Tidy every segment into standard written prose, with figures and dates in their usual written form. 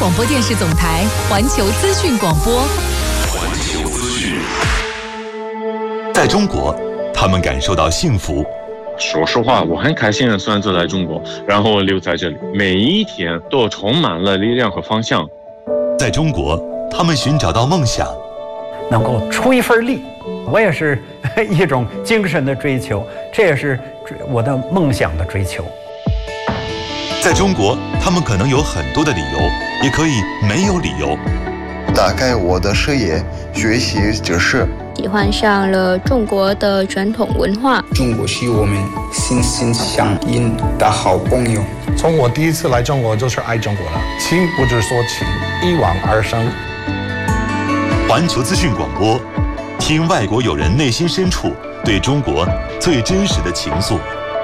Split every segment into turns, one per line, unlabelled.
广播电视总台环球资讯广播。
环球资讯。在中国，他们感受到幸福。
说实话，我很开心的选择来中国，然后留在这里，每一天都充满了力量和方向。
在中国，他们寻找到梦想，
能够出一份力，我也是一种精神的追求，这也是我的梦想的追求。
在中国，他们可能有很多的理由，也可以没有理由。
打开我的视野，学习知识，
喜欢上了中国的传统文化。
中国是我们心心相印的好朋友。
从我第一次来中国就是爱中国了，情不知所起，一往而生。
环球资讯广播，听外国友人内心深处对中国最真实的情愫。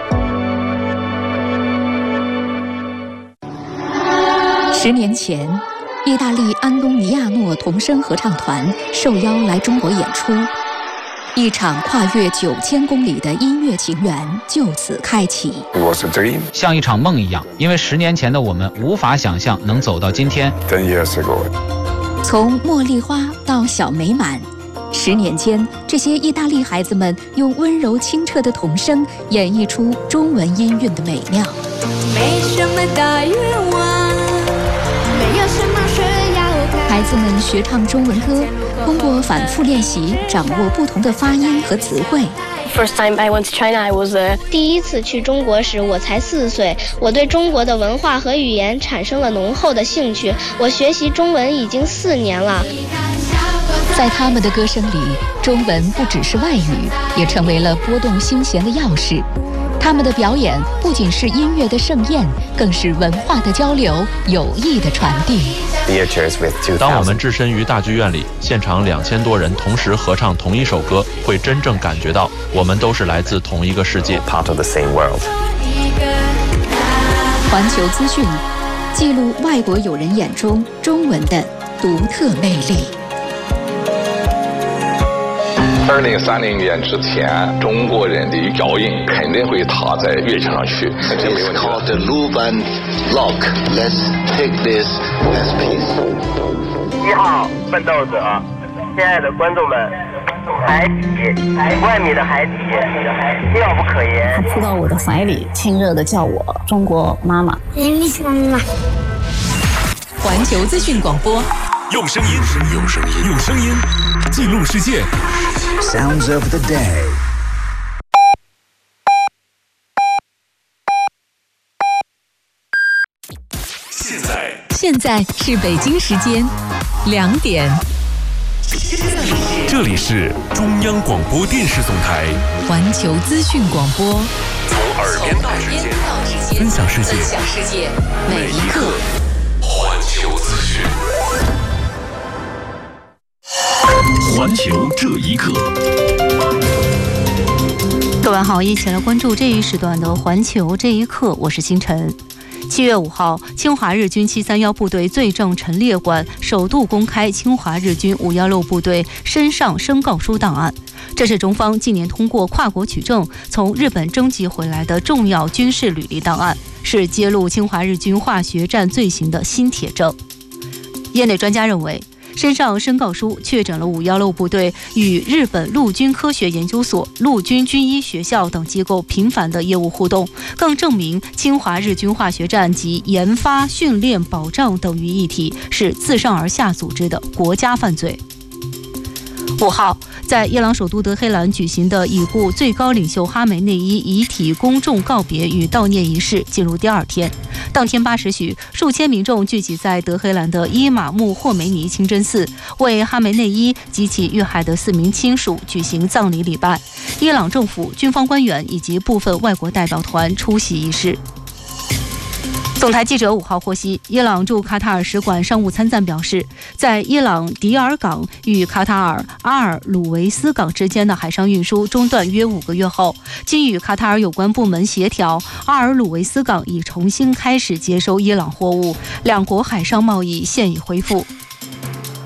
10年前，意大利安东尼亚诺童声合唱团受邀来中国演出，一场跨越9000公里的音乐情缘就此开启。
像一场梦一样，因为10年前的我们无法想象能走到今天。
从茉莉花到小美满，10年间，这些意大利孩子们用温柔清澈的童声演绎出中文音韵的美妙。
没什么大愿望，没有什么需要。
孩子们学唱中文歌，通过反复练习，掌握不同的发音和词汇。
First time I went to China, I was
第一次去中国时，我才4岁。我对中国的文化和语言产生了浓厚的兴趣。我学习中文已经4年了。
在他们的歌声里，中文不只是外语，也成为了拨动心弦的钥匙。他们的表演不仅是音乐的盛宴，更是文化的交流、友谊的传递。
当我们置身于大剧院里，现场2000多人同时合唱同一首歌，会真正感觉到我们都是来自同一个世界。
环球资讯记录外国友人眼中中文的独特魅力。
2030年之前，中国人的脚印肯定会踏在月球上去。
It's called the Luban Lock. Let's take this as peace.
1号奋斗者，亲爱的观众们，海底1万米的海底，妙不可言。
他扑到我的怀里，亲热地叫我中国妈妈。
妈妈。
环球资讯广播，
用声音记录世界。
Sounds of the day.
现在是北京时间2点。
这里是中央广播电视总台
环球资讯广播，
从耳边到指尖，分享世界每一刻。环球资讯。环球这一刻，
各位好，一起来关注这一时段的环球这一刻，我是星辰。7月5号，侵华日军731部队罪证陈列馆首度公开侵华日军516部队身上申告书档案，这是中方近年通过跨国取证从日本征集回来的重要军事履历档案，是揭露侵华日军化学战罪行的新铁证。业内专家认为，身上申告书确诊了516部队与日本陆军科学研究所、陆军军医学校等机构频繁的业务互动，更证明侵华日军化学战及研发、训练、保障等于一体，是自上而下组织的国家犯罪。5号，在伊朗首都德黑兰举行的已故最高领袖哈梅内伊遗体公众告别与悼念仪式进入第2天。当天8时许，数千民众聚集在德黑兰的伊玛目霍梅尼清真寺，为哈梅内伊及其遇害的4名亲属举行葬礼礼拜。伊朗政府、军方官员以及部分外国代表团出席仪式。总台记者5号获悉，伊朗驻卡塔尔使馆商务参赞表示，在伊朗迪尔港与卡塔尔阿尔鲁维斯港之间的海上运输中断约5个月后，经与卡塔尔有关部门协调，阿尔鲁维斯港已重新开始接收伊朗货物，两国海上贸易现已恢复。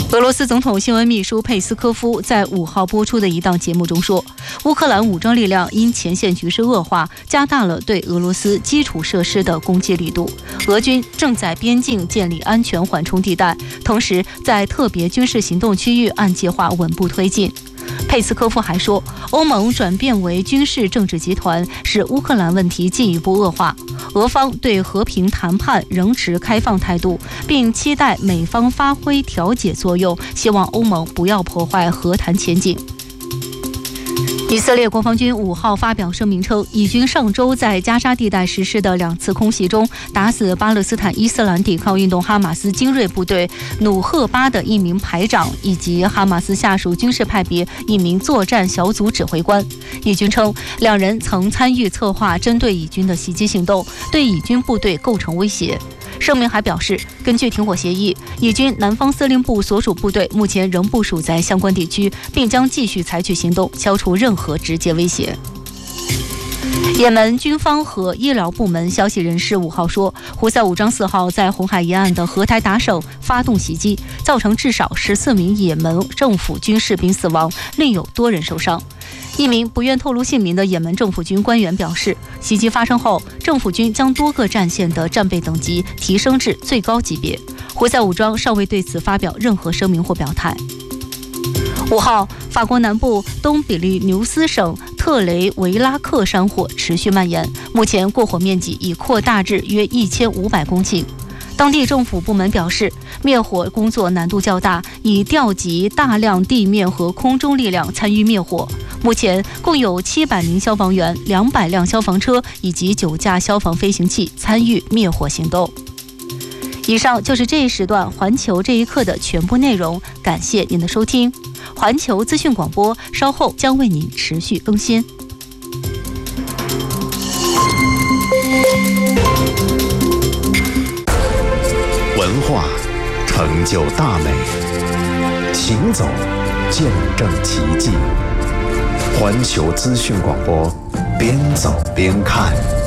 俄罗斯总统新闻秘书佩斯科夫在5号播出的一档节目中说，乌克兰武装力量因前线局势恶化，加大了对俄罗斯基础设施的攻击力度。俄军正在边境建立安全缓冲地带，同时在特别军事行动区域按计划稳步推进。佩斯科夫还说，欧盟转变为军事政治集团，使乌克兰问题进一步恶化。俄方对和平谈判仍持开放态度，并期待美方发挥调解作用，希望欧盟不要破坏和谈前景。以色列国防军5号发表声明称，以军上周在加沙地带实施的2次空袭中，打死巴勒斯坦伊斯兰抵抗运动哈马斯精锐部队努赫巴的一名排长，以及哈马斯下属军事派别一名作战小组指挥官。以军称，2人曾参与策划针对以军的袭击行动，对以军部队构成威胁。声明还表示，根据停火协议，以军南方司令部所属部队目前仍部署在相关地区，并将继续采取行动，消除任何直接威胁。也门军方和医疗部门消息人士5号说，胡塞武装4号在红海沿岸的荷台达省发动袭击，造成至少14名也门政府军士兵死亡，另有多人受伤。一名不愿透露姓名的也门政府军官员表示，袭击发生后，政府军将多个战线的战备等级提升至最高级别。胡塞武装尚未对此发表任何声明或表态。5号，法国南部东比利牛斯省特雷维拉克山火持续蔓延，目前过火面积已扩大至约1500公顷。当地政府部门表示，灭火工作难度较大，已调集大量地面和空中力量参与灭火。目前共有700名消防员、200辆消防车以及9架消防飞行器参与灭火行动。以上就是这一时段环球这一刻的全部内容，感谢您的收听。环球资讯广播稍后将为您持续更新。
文化成就大美，行走见证奇迹。环球资讯广播，边走边看。